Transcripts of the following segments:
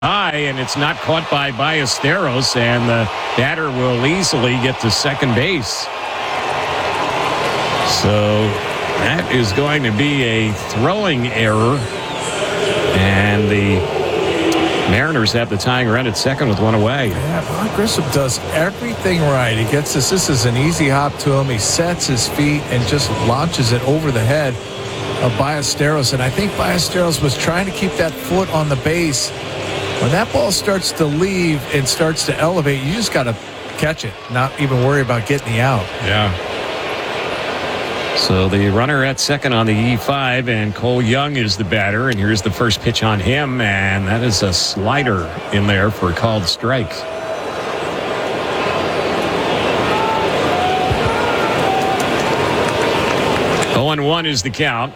high, and it's not caught by Ballesteros, and the batter will easily get to second base. So that is going to be a throwing error, and the Mariners have the tying run at second with one away. Yeah, Vaughn Grissom does everything right. He gets this. This is an easy hop to him. He sets his feet and just launches it over the head of Ballesteros. And I think Ballesteros was trying to keep that foot on the base. When that ball starts to leave and starts to elevate, you just got to catch it, not even worry about getting the out. Yeah. So the runner at second on the E5, and Cole Young is the batter, and here's the first pitch on him, and that is a slider in there for a called strike. Oh, 1 is the count.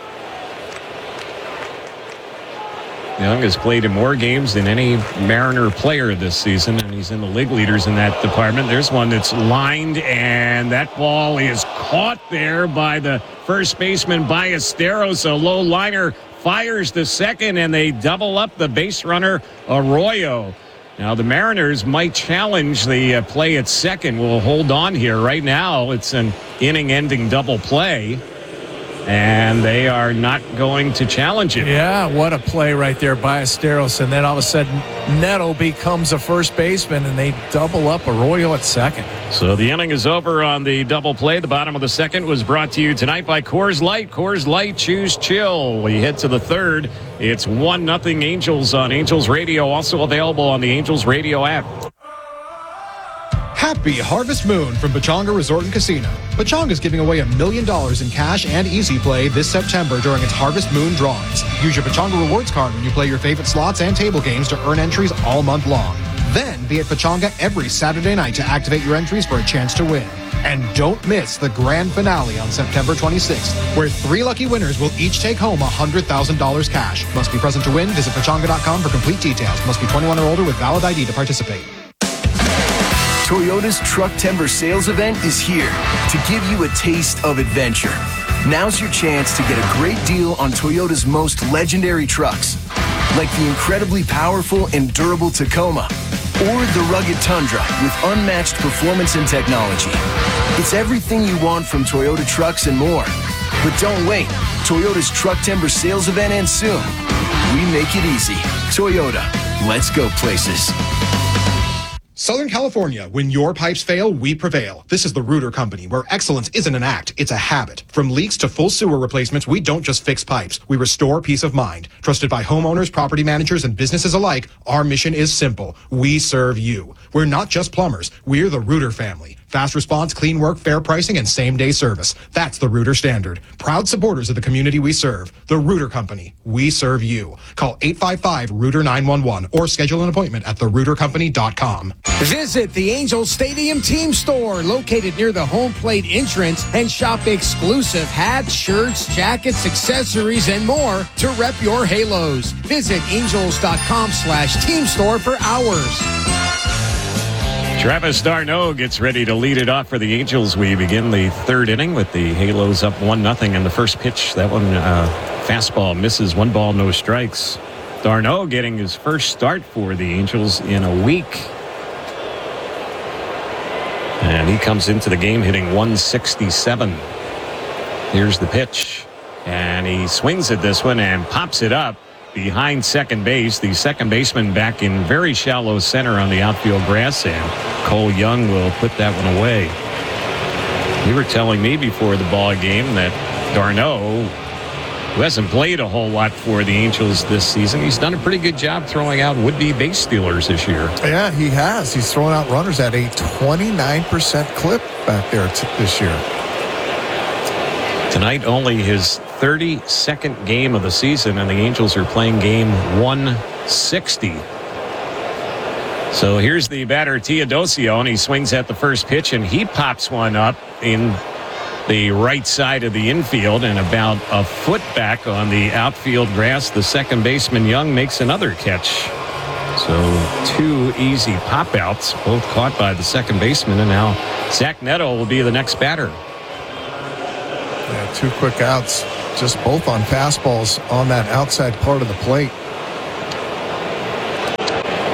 Young has played in more games than any Mariner player this season, and he's in the league leaders in that department. There's one that's lined, and that ball is caught there by the first baseman, Ballesteros. A low liner fires the second, and they double up the base runner, Arroyo. Now, the Mariners might challenge the play at second. We'll hold on here. Right now, it's an inning-ending double play, and they are not going to challenge it. Yeah, what a play right there, Ballesteros. And then all of a sudden, Neto becomes a first baseman, and they double up Arroyo at second. So the inning is over on the double play. The bottom of the second was brought to you tonight by Coors Light. Coors Light, choose chill. We head to the third. It's 1-0 Angels on Angels Radio, also available on the Angels Radio app. Happy Harvest Moon from Pechanga Resort and Casino. Pechanga is giving away $1 million in cash and easy play this September during its Harvest Moon drawings. Use your Pechanga Rewards card when you play your favorite slots and table games to earn entries all month long. Then be at Pechanga every Saturday night to activate your entries for a chance to win. And don't miss the grand finale on September 26th, where 3 lucky winners will each take home $100,000 cash. Must be present to win. Visit Pechanga.com for complete details. Must be 21 or older with valid ID to participate. Toyota's Truck Timber Sales Event is here to give you a taste of adventure. Now's your chance to get a great deal on Toyota's most legendary trucks, like the incredibly powerful and durable Tacoma, or the rugged Tundra with unmatched performance and technology. It's everything you want from Toyota trucks and more. But don't wait. Toyota's Truck Timber Sales Event ends soon. We make it easy. Toyota. Let's go places. Southern California, when your pipes fail, we prevail. This is the Rooter Company, where excellence isn't an act, it's a habit. From leaks to full sewer replacements, we don't just fix pipes, we restore peace of mind. Trusted by homeowners, property managers, and businesses alike, our mission is simple. We serve you. We're not just plumbers, we're the Rooter family. Fast response, clean work, fair pricing, and same-day service. That's the Rooter standard. Proud supporters of the community we serve. The Rooter Company. We serve you. Call 855-ROOTER-911 or schedule an appointment at therootercompany.com. Visit the Angels Stadium Team Store, located near the home plate entrance, and shop exclusive hats, shirts, jackets, accessories, and more to rep your Halos. Visit angels.com/team store for hours. Travis d'Arnaud gets ready to lead it off for the Angels. We begin the third inning with the Halos up 1-0 in the first pitch. That one, fastball misses, 1 ball, no strikes. d'Arnaud getting his first start for the Angels in a week. And he comes into the game hitting 167. Here's the pitch. And he swings at this one and pops it up behind second base. The second baseman back in very shallow center on the outfield grass, and Cole Young will put that one away. You were telling me before the ball game that d'Arnaud, who hasn't played a whole lot for the Angels this season, he's done a pretty good job throwing out would-be base stealers this year. Yeah, he has. He's throwing out runners at a 29% clip back there this year. Tonight, only his 32nd game of the season, and the Angels are playing game 160. So here's the batter, Teodosio, and he swings at the first pitch, and he pops one up in the right side of the infield, and about a foot back on the outfield grass, the second baseman Young makes another catch. So 2 easy pop-outs, both caught by the second baseman, and now Zach Neto will be the next batter. Yeah, 2 quick outs, just both on fastballs on that outside part of the plate.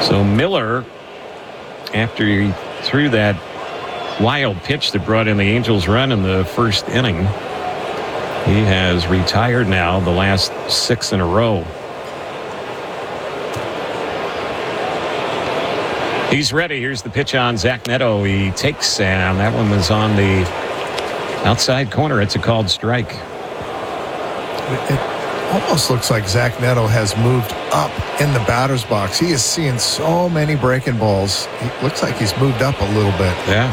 So Miller, after he threw that wild pitch that brought in the Angels' run in the first inning, he has retired now the last 6 in a row. He's ready. Here's the pitch on Zach Neto. He takes, and that one was on the outside corner. It's a called strike. It almost looks like Zach Neto has moved up in the batter's box. He is seeing so many breaking balls. It looks like he's moved up a little bit. Yeah.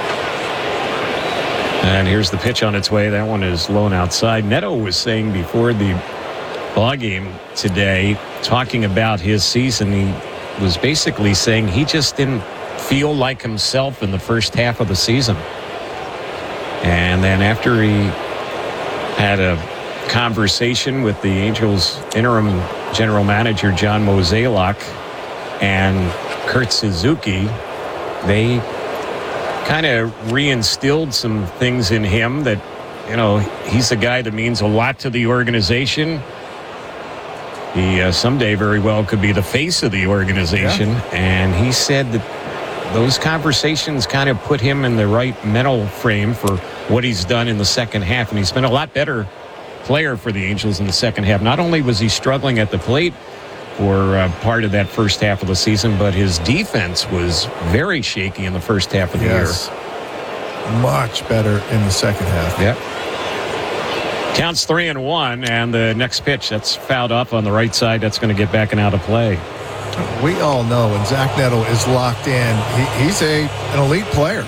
And here's the pitch on its way. That one is low and outside. Neto was saying before the ball game today, talking about his season, he was basically saying he just didn't feel like himself in the first half of the season. And then after he had a conversation with the Angels interim general manager John Mozeliak and Kurt Suzuki, they kind of reinstilled some things in him that, you know, he's a guy that means a lot to the organization. He someday very well could be the face of the organization. Yeah. And he said that those conversations kind of put him in the right mental frame for what he's done in the second half. And he's been a lot better player for the Angels in the second half. Not only was he struggling at the plate for part of that first half of the season, but his defense was very shaky in the first half of the year. Much better in the second half. Yep. Counts 3-1, and the next pitch that's fouled up on the right side. That's going to get back and out of play. We all know when Zach Neto is locked in, he's an elite player.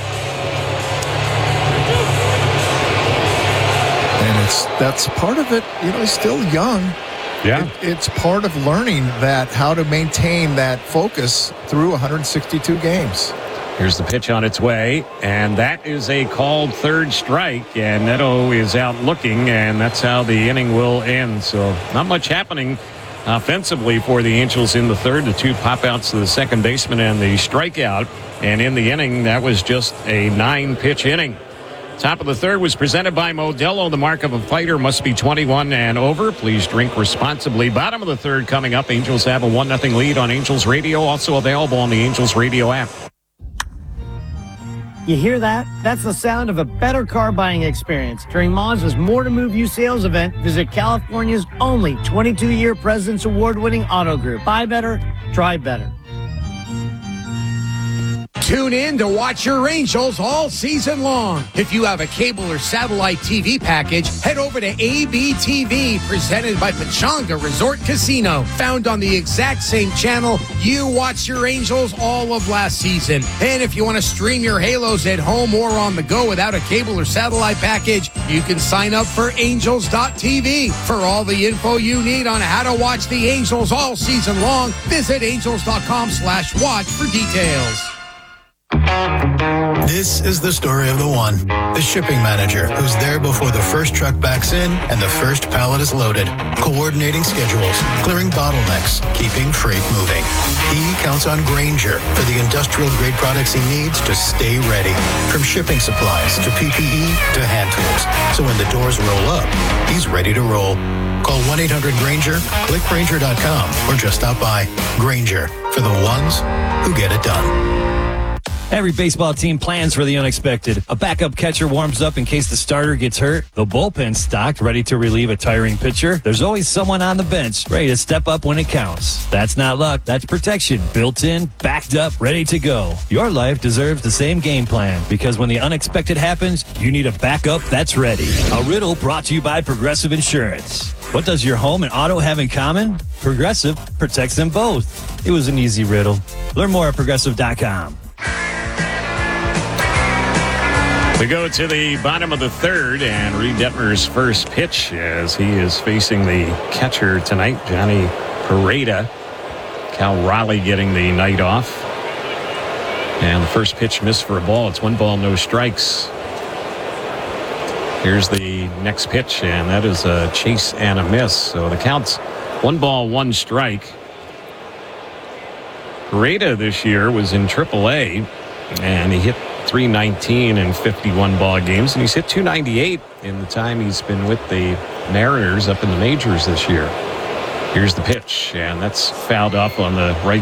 And that's part of it. You know, he's still young. Yeah. It's part of learning that how to maintain that focus through 162 games. Here's the pitch on its way, and that is a called third strike, and Neto is out looking, and that's how the inning will end. So not much happening offensively for the Angels in the third. The 2 pop-outs to the second baseman and the strikeout, and in the inning, that was just a 9-pitch inning. Top of the third was presented by Modelo. The mark of a fighter must be 21 and over. Please drink responsibly. Bottom of the third coming up. Angels have a 1-0 lead on Angels Radio, also available on the Angels Radio app. You hear that? That's the sound of a better car buying experience. During Mazda's More to Move You sales event, visit California's only 22-year President's Award-winning auto group. Buy better, drive better. Tune in to watch your Angels all season long. If you have a cable or satellite TV package, head over to ABTV, presented by Pechanga Resort Casino. Found on the exact same channel you watched your Angels all of last season. And if you want to stream your Halos at home or on the go without a cable or satellite package, you can sign up for Angels.tv. For all the info you need on how to watch the Angels all season long, visit Angels.com/watch for details. This is the story of the one, the shipping manager, who's there before the first truck backs in and the first pallet is loaded, coordinating schedules, clearing bottlenecks, keeping freight moving. He counts on Grainger for the industrial-grade products he needs to stay ready, from shipping supplies to PPE to hand tools. So when the doors roll up, he's ready to roll. Call 1-800-GRAINGER, click Grainger.com, or just stop by. Grainger, for the ones who get it done. Every baseball team plans for the unexpected. A backup catcher warms up in case the starter gets hurt. The bullpen's stocked, ready to relieve a tiring pitcher. There's always someone on the bench, ready to step up when it counts. That's not luck, that's protection. Built in, backed up, ready to go. Your life deserves the same game plan, because when the unexpected happens, you need a backup that's ready. A riddle brought to you by Progressive Insurance. What does your home and auto have in common? Progressive protects them both. It was an easy riddle. Learn more at Progressive.com. We go to the bottom of the third, and Reed Detmer's first pitch as he is facing the catcher tonight, Johnny Pareda. Cal Raleigh getting the night off. And the first pitch missed for a ball. It's 1 ball, no strikes. Here's the next pitch, and that is a chase and a miss. So the count's 1 ball, 1 strike. Pareda this year was in AAA, and he hit .319 in 51 ball games, and he's hit .298 in the time he's been with the Mariners up in the majors this year. Here's the pitch, and that's fouled up on the right